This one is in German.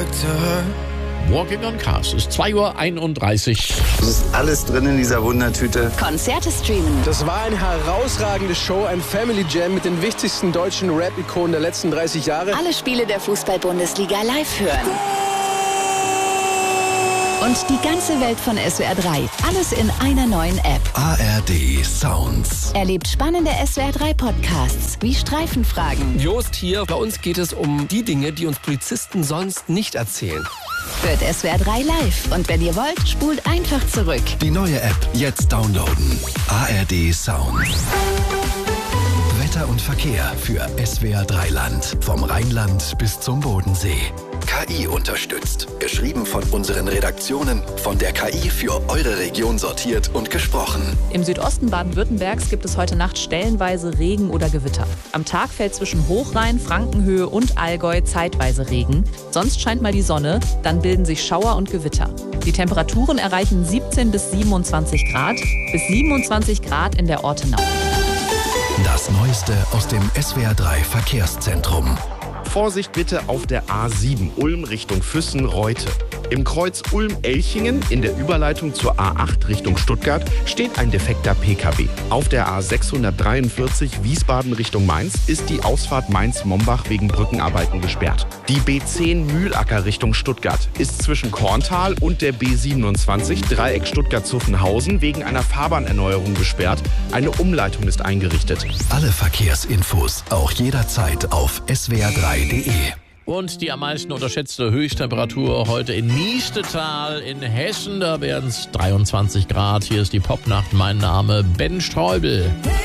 Walking on Cars ist 2:31 Uhr. Es ist alles drin in dieser Wundertüte. Konzerte streamen. Das war eine herausragende Show, ein Family Jam mit den wichtigsten deutschen Rap-Ikonen der letzten 30 Jahre. Alle Spiele der Fußball-Bundesliga live hören. Und die ganze Welt von SWR 3. Alles in einer neuen App. ARD Sounds. Erlebt spannende SWR 3 Podcasts wie Streifenfragen. Jost hier. Bei uns geht es um die Dinge, die uns Polizisten sonst nicht erzählen. Hört SWR 3 live. Und wenn ihr wollt, spult einfach zurück. Die neue App jetzt downloaden. ARD Sounds. Wetter und Verkehr für SWR 3 Land. Vom Rheinland bis zum Bodensee. KI unterstützt. Geschrieben von unseren Redaktionen. Von der KI für eure Region sortiert und gesprochen. Im Südosten Baden-Württembergs gibt es heute Nacht stellenweise Regen oder Gewitter. Am Tag fällt zwischen Hochrhein, Frankenhöhe und Allgäu zeitweise Regen. Sonst scheint mal die Sonne, dann bilden sich Schauer und Gewitter. Die Temperaturen erreichen 17 bis 27 Grad, bis 27 Grad in der Ortenau. Das Neueste aus dem SWR 3 Verkehrszentrum. Vorsicht bitte auf der A7 Ulm Richtung Füssen-Reute. Im Kreuz Ulm-Elchingen in der Überleitung zur A8 Richtung Stuttgart steht ein defekter PKW. Auf der A643 Wiesbaden Richtung Mainz ist die Ausfahrt Mainz-Mombach wegen Brückenarbeiten gesperrt. Die B10 Mühlacker Richtung Stuttgart ist zwischen Korntal und der B27 Dreieck Stuttgart-Zuffenhausen wegen einer Fahrbahnerneuerung gesperrt. Eine Umleitung ist eingerichtet. Alle Verkehrsinfos auch jederzeit auf swr3.de. Und die am meisten unterschätzte Höchsttemperatur heute in Niestetal in Hessen. Da werden es 23 Grad. Hier ist die Popnacht. Mein Name Ben Streubel.